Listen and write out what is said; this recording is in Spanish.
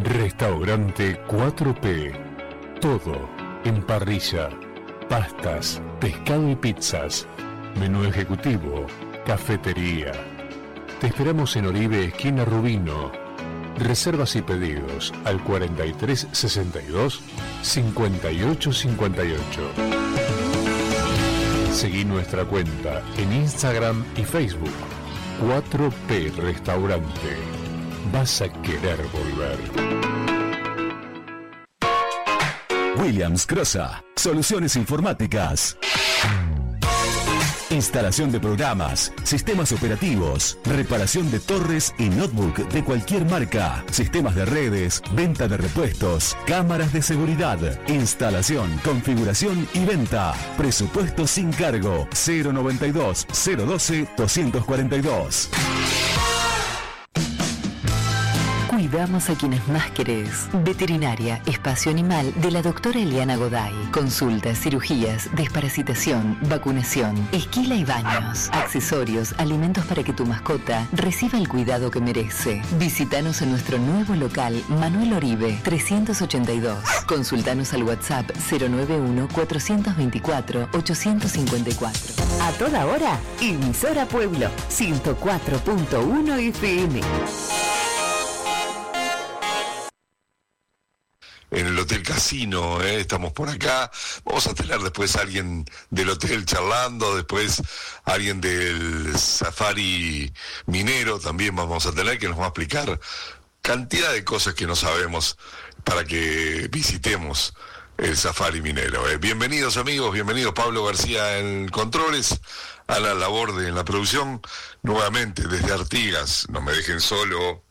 Restaurante 4P. Todo en parrilla, pastas, pescado y pizzas, menú ejecutivo, cafetería. Te esperamos en Oribe, esquina Rubino. Reservas y pedidos al 4362 5858. Seguí nuestra cuenta en Instagram y Facebook. 4P Restaurante. Vas a querer volver. Williams Crosa, soluciones informáticas. Instalación de programas, sistemas operativos, reparación de torres y notebook de cualquier marca, sistemas de redes, venta de repuestos, cámaras de seguridad, instalación, configuración y venta. Presupuesto sin cargo. 092 012 242. Cuidamos a quienes más querés. Veterinaria Espacio Animal de la doctora Eliana Goday. Consultas, cirugías, desparasitación, vacunación, esquila y baños. Accesorios, alimentos para que tu mascota reciba el cuidado que merece. Visítanos en nuestro nuevo local Manuel Oribe 382. Consultanos al WhatsApp 091 424 854. A toda hora, emisora Pueblo 104.1 FM. En el Hotel Casino, estamos por acá. Vamos a tener después a alguien del hotel charlando, después a alguien del Safari Minero también vamos a tener, que nos va a explicar cantidad de cosas que no sabemos para que visitemos el Safari Minero. Bienvenidos amigos, bienvenido Pablo García en Controles, a la labor de la producción, nuevamente desde Artigas, no me dejen solo.